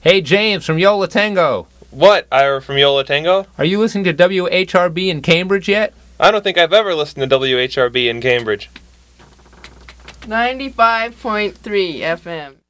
Hey, James from Yola Tango. What, Ira from Yola Tango? Are you listening to WHRB in Cambridge yet? I don't think I've ever listened to WHRB in Cambridge. 95.3 FM.